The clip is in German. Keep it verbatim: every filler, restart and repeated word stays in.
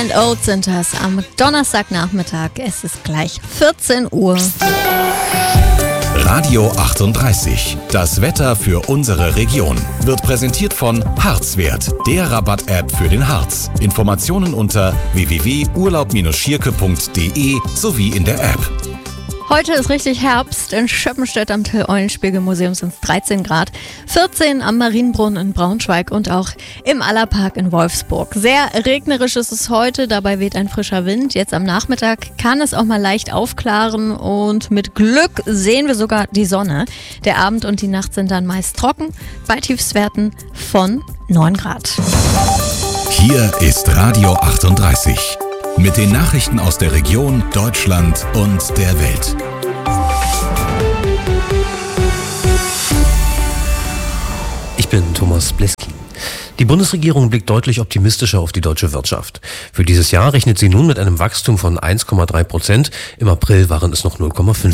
And Oates sind das am Donnerstagnachmittag. Es ist gleich vierzehn Uhr. Radio achtunddreißig. Das Wetter für unsere Region wird präsentiert von Harzwert, der Rabatt-App für den Harz. Informationen unter w w w punkt urlaub schierke punkt d e sowie in der App. Heute ist richtig Herbst. In Schöppenstedt am Till-Eulenspiegel-Museum sind es dreizehn Grad, vierzehn am Marienbrunnen in Braunschweig und auch im Allerpark in Wolfsburg. Sehr regnerisch ist es heute, dabei weht ein frischer Wind. Jetzt am Nachmittag kann es auch mal leicht aufklaren und mit Glück sehen wir sogar die Sonne. Der Abend und die Nacht sind dann meist trocken, bei Tiefstwerten von neun Grad. Hier ist Radio achtunddreißig. Mit den Nachrichten aus der Region, Deutschland und der Welt. Ich bin Thomas Bleskin. Die Bundesregierung blickt deutlich optimistischer auf die deutsche Wirtschaft. Für dieses Jahr rechnet sie nun mit einem Wachstum von eins Komma drei Prozent. Im April waren es noch null Komma fünf.